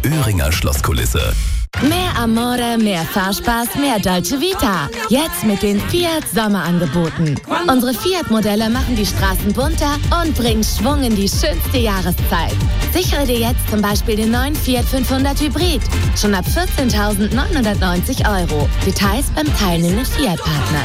Öhringer Schlosskulisse. Mehr Amore, mehr Fahrspaß, mehr Dolce Vita. Jetzt mit den Fiat Sommerangeboten. Unsere Fiat-Modelle machen die Straßen bunter und bringen Schwung in die schönste Jahreszeit. Sichere dir jetzt zum Beispiel den neuen Fiat 500 Hybrid. Schon ab 14.990 €. Details beim teilnehmenden Fiat-Partner.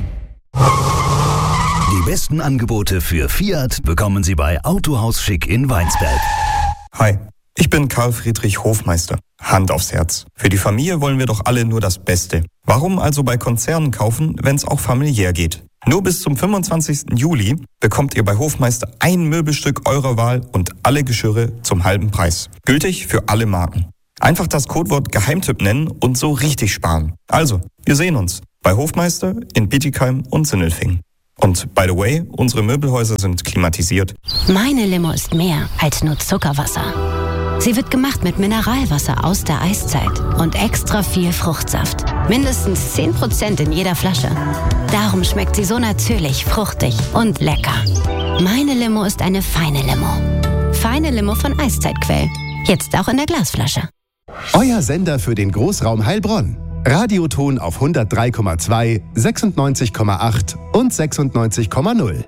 Die besten Angebote für Fiat bekommen Sie bei Autohaus Schick in Weinsberg. Hi, ich bin Karl Friedrich Hofmeister. Hand aufs Herz. Für die Familie wollen wir doch alle nur das Beste. Warum also bei Konzernen kaufen, wenn es auch familiär geht? Nur bis zum 25. Juli bekommt ihr bei Hofmeister ein Möbelstück eurer Wahl und alle Geschirre zum halben Preis. Gültig für alle Marken. Einfach das Codewort Geheimtipp nennen und so richtig sparen. Also, wir sehen uns bei Hofmeister in Bietigheim und Sindelfingen. Und by the way, unsere Möbelhäuser sind klimatisiert. Meine Limo ist mehr als nur Zuckerwasser. Sie wird gemacht mit Mineralwasser aus der Eiszeit und extra viel Fruchtsaft. Mindestens 10% in jeder Flasche. Darum schmeckt sie so natürlich, fruchtig und lecker. Meine Limo ist eine feine Limo. Feine Limo von Eiszeitquell. Jetzt auch in der Glasflasche. Euer Sender für den Großraum Heilbronn. Radioton auf 103,2, 96,8 und 96,0.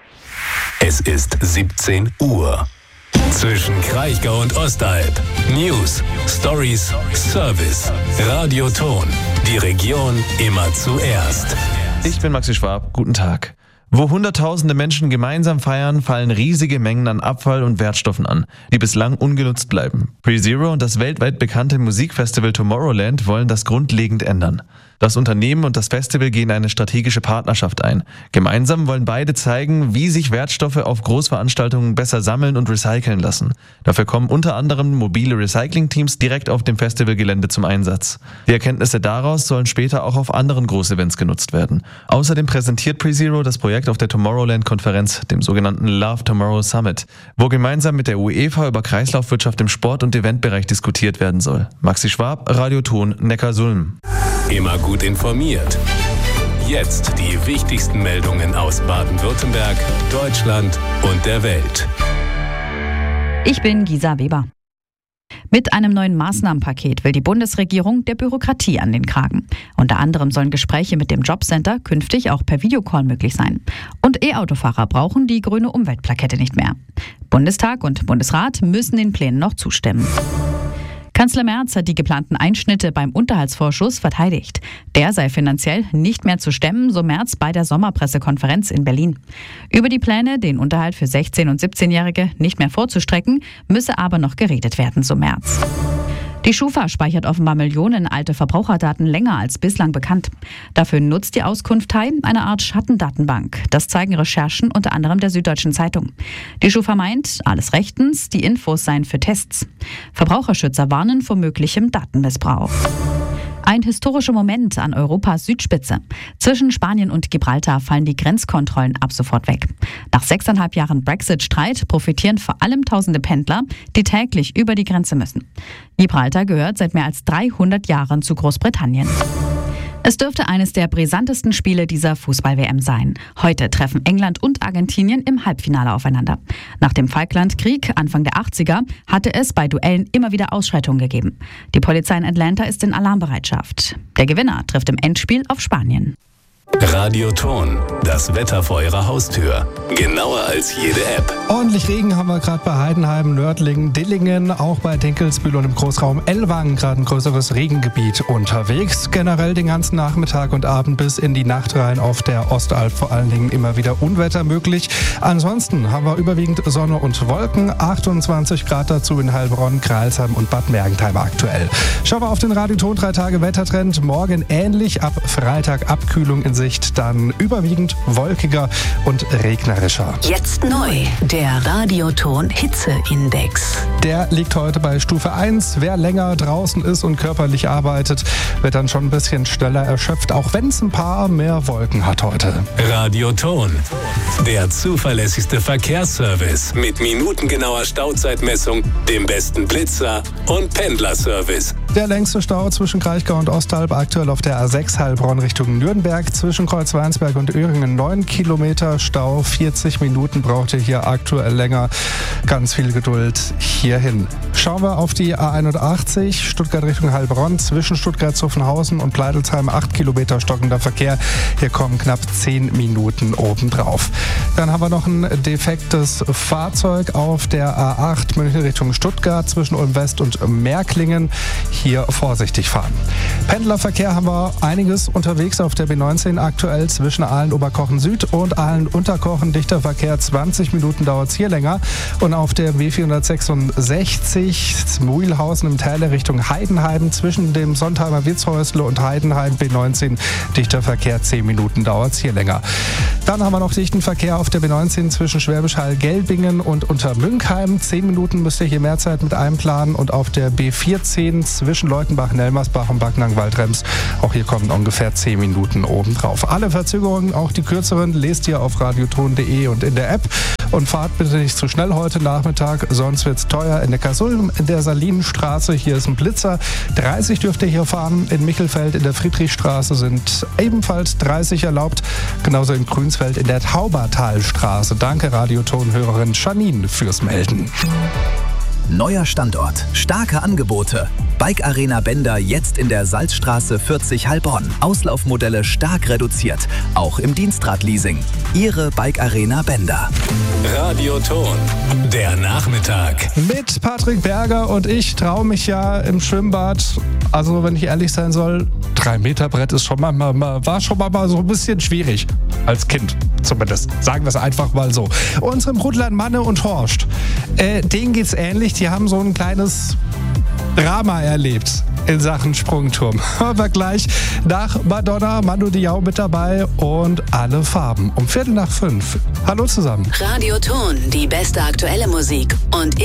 Es ist 17 Uhr. Zwischen Kraichgau und Ostalb. News, Stories, Service. Radioton. Die Region immer zuerst. Ich bin Maxi Schwab. Guten Tag. Wo Hunderttausende Menschen gemeinsam feiern, fallen riesige Mengen an Abfall und Wertstoffen an, die bislang ungenutzt bleiben. PreZero und das weltweit bekannte Musikfestival Tomorrowland wollen das grundlegend ändern. Das Unternehmen und das Festival gehen eine strategische Partnerschaft ein. Gemeinsam wollen beide zeigen, wie sich Wertstoffe auf Großveranstaltungen besser sammeln und recyceln lassen. Dafür kommen unter anderem mobile Recycling-Teams direkt auf dem Festivalgelände zum Einsatz. Die Erkenntnisse daraus sollen später auch auf anderen Großevents genutzt werden. Außerdem präsentiert PreZero das Projekt auf der Tomorrowland-Konferenz, dem sogenannten Love Tomorrow Summit, wo gemeinsam mit der UEFA über Kreislaufwirtschaft im Sport- und Eventbereich diskutiert werden soll. Maxi Schwab, Radioton, Neckarsulm. Immer gut informiert. Jetzt die wichtigsten Meldungen aus Baden-Württemberg, Deutschland und der Welt. Ich bin Gisa Weber. Mit einem neuen Maßnahmenpaket will die Bundesregierung der Bürokratie an den Kragen. Unter anderem sollen Gespräche mit dem Jobcenter künftig auch per Videocall möglich sein. Und E-Autofahrer brauchen die grüne Umweltplakette nicht mehr. Bundestag und Bundesrat müssen den Plänen noch zustimmen. Kanzler Merz hat die geplanten Einschnitte beim Unterhaltsvorschuss verteidigt. Der sei finanziell nicht mehr zu stemmen, so Merz bei der Sommerpressekonferenz in Berlin. Über die Pläne, den Unterhalt für 16- und 17-Jährige nicht mehr vorzustrecken, müsse aber noch geredet werden, so Merz. Die Schufa speichert offenbar Millionen alte Verbraucherdaten länger als bislang bekannt. Dafür nutzt die Auskunftei eine Art Schattendatenbank. Das zeigen Recherchen unter anderem der Süddeutschen Zeitung. Die Schufa meint, alles rechtens, die Infos seien für Tests. Verbraucherschützer warnen vor möglichem Datenmissbrauch. Ein historischer Moment an Europas Südspitze. Zwischen Spanien und Gibraltar fallen die Grenzkontrollen ab sofort weg. Nach 6,5 Jahren Brexit-Streit profitieren vor allem tausende Pendler, die täglich über die Grenze müssen. Gibraltar gehört seit mehr als 300 Jahren zu Großbritannien. Es dürfte eines der brisantesten Spiele dieser Fußball-WM sein. Heute treffen England und Argentinien im Halbfinale aufeinander. Nach dem Falklandkrieg Anfang der 80er hatte es bei Duellen immer wieder Ausschreitungen gegeben. Die Polizei in Atlanta ist in Alarmbereitschaft. Der Gewinner trifft im Endspiel auf Spanien. Radioton, das Wetter vor Ihrer Haustür. Genauer als jede App. Ordentlich Regen haben wir gerade bei Heidenheim, Nördlingen, Dillingen, auch bei Dinkelsbühl und im Großraum Ellwangen gerade ein größeres Regengebiet unterwegs. Generell den ganzen Nachmittag und Abend bis in die Nacht rein auf der Ostalb vor allen Dingen immer wieder Unwetter möglich. Ansonsten haben wir überwiegend Sonne und Wolken, 28 Grad dazu in Heilbronn, Crailsheim und Bad Mergentheim aktuell. Schauen wir auf den Radioton 3-Tage-Wettertrend. Morgen ähnlich, ab Freitag Abkühlung in Sicht, dann überwiegend wolkiger und regnerischer. Jetzt neu, der Radioton Hitzeindex. Der liegt heute bei Stufe 1. Wer länger draußen ist und körperlich arbeitet, wird dann schon ein bisschen schneller erschöpft, auch wenn es ein paar mehr Wolken hat heute. Radioton, der zuverlässigste Verkehrsservice mit minutengenauer Stauzeitmessung, dem besten Blitzer und Pendlerservice. Der längste Stau zwischen Kraichgau und Ostalb aktuell auf der A6 Heilbronn Richtung Nürnberg. Zwischen Kreuzweinsberg und Öhringen 9 Kilometer Stau. 40 Minuten braucht ihr hier aktuell länger. Ganz viel Geduld hierhin. Schauen wir auf die A81 Stuttgart Richtung Heilbronn. Zwischen Stuttgart-Zuffenhausen und Pleidelsheim 8 Kilometer stockender Verkehr. Hier kommen knapp 10 Minuten obendrauf. Dann haben wir noch ein defektes Fahrzeug auf der A8 München Richtung Stuttgart zwischen Ulm West und Märklingen. Hier vorsichtig fahren. Pendlerverkehr haben wir einiges unterwegs auf der B19 aktuell zwischen Aalen-Oberkochen Süd und Aalen-Unterkochen. Dichter Verkehr, 20 Minuten dauert es hier länger. Und auf der B466 Mühlhausen im Täler Richtung Heidenheim zwischen dem Sontheimer Witzhäusle und Heidenheim B19. Dichter Verkehr, 10 Minuten dauert es hier länger. Dann haben wir noch dichten Verkehr auf der B19 zwischen Schwäbisch Hall-Gelbingen und Untermünkheim. 10 Minuten müsst ihr hier mehr Zeit mit einplanen. Und auf der B14 zwischen Leutenbach, Nelmersbach und Backnang-Waldrems. Auch hier kommen ungefähr 10 Minuten obendrauf. Alle Verzögerungen, auch die kürzeren, lest ihr auf radioton.de und in der App. Und fahrt bitte nicht zu schnell heute Nachmittag, sonst wird es teuer. In der Kasulm, in der Salinenstraße, hier ist ein Blitzer. 30 dürft ihr hier fahren. In Michelfeld, in der Friedrichstraße sind ebenfalls 30 erlaubt. Genauso in Grünsfeld, in der Taubertalstraße. Danke, Radioton-Hörerin Janine, fürs Melden. Neuer Standort, starke Angebote. Bike Arena Bender jetzt in der Salzstraße 40 Heilbronn. Auslaufmodelle stark reduziert, auch im Dienstradleasing. Ihre Bike Arena Bender. Radioton, der Nachmittag. Mit Patrick Berger und ich traue mich ja im Schwimmbad. Also wenn ich ehrlich sein soll, 3-Meter-Brett ist war schon mal so ein bisschen schwierig. Als Kind zumindest. Sagen wir es einfach mal so. Unserem Rudlern Manne und Horst, denen geht's ähnlich. Die haben so ein kleines Drama erlebt in Sachen Sprungturm. Aber gleich nach Madonna, Manu Diao mit dabei und alle Farben. Um 4:45. Hallo zusammen. Radioton, die beste aktuelle Musik und